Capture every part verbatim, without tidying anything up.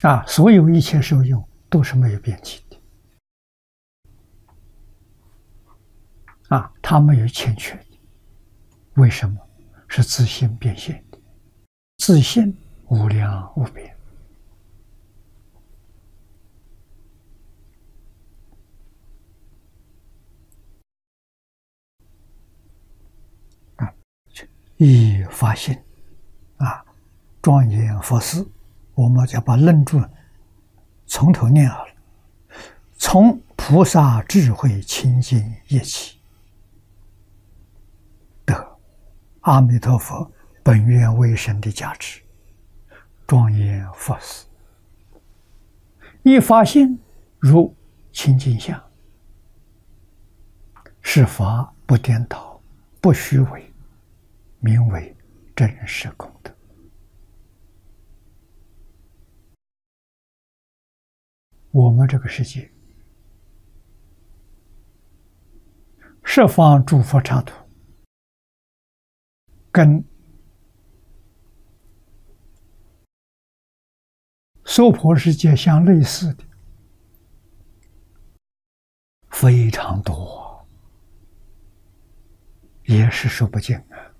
啊，所有一切受用都是没有变起的，啊，它没有欠缺的。为什么？是自性变现的，自性无量无边。啊，以发心啊，庄严佛事，我们就把论著从头念好了。从菩萨智慧清净业起，得阿弥陀佛本愿威神的加持，庄严佛事。一发心如清净相，是法不颠倒，不虚伪，名为真实功德。我们这个世界，十方诸佛刹土，跟娑婆世界相类似的非常多，也是说不尽啊！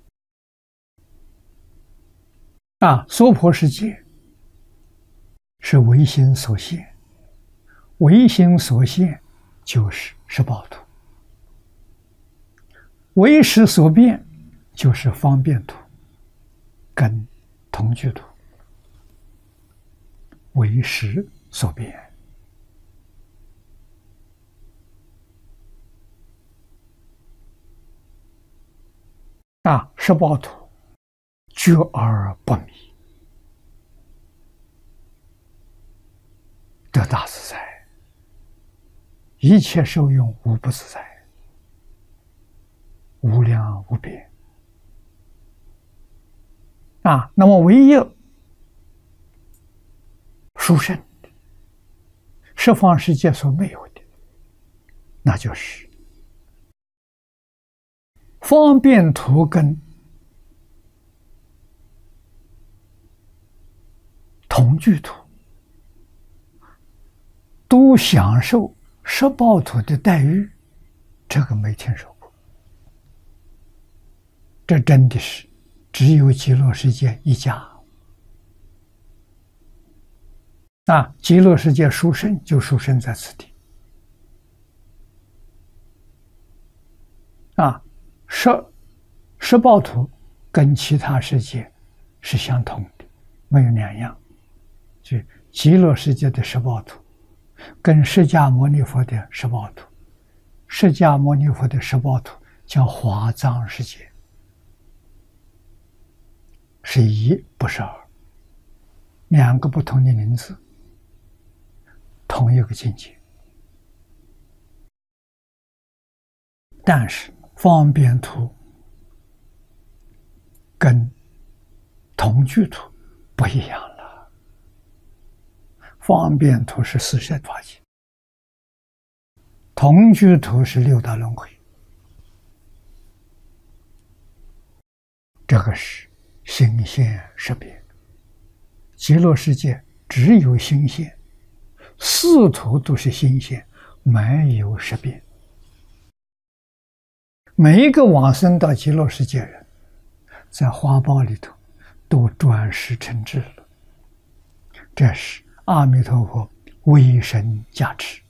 啊，娑婆世界是唯心所现，唯心所现就是十报土，唯识所变就是方便土跟同居土。为识所变啊，十报土觉而不迷，得大自在，一切受用无不自在，无量无边啊。那么唯有殊胜的十方世界所没有的，那就是方便土跟同居土都享受十报土的待遇，这个没听说过。这真的是只有极乐世界一家。啊，极乐世界殊胜就殊胜在此地。啊，十十报土跟其他世界是相同的，没有两样。就极乐世界的十报土，跟释迦牟尼佛的十报土，释迦牟尼佛的十报土叫华藏世界，是一不是二，两个不同的名字。同一个境界，但是方便土跟同居土不一样了。方便土是四摄法界，同居土是六道轮回。这个是心现识别，极乐世界只有心现。四土都是心现，没有识别。每一个往生到极乐世界人，在花报里头都转世成智了。这是阿弥陀佛威神加持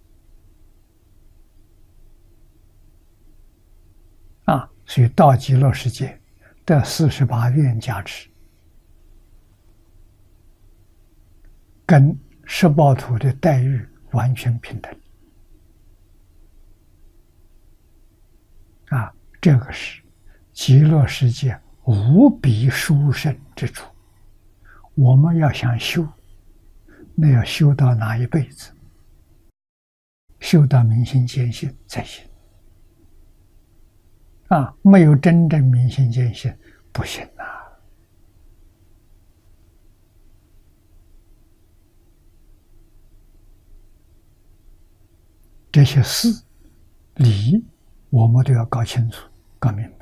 啊！所以到极乐世界的四十八愿加持，跟十报土的待遇完全平等啊！这个是极乐世界无比殊胜之处。我们要想修，那要修到哪一辈子？修到明心见性才行啊！没有真正明心见性不行啊！这些事理我们都要搞清楚搞明白。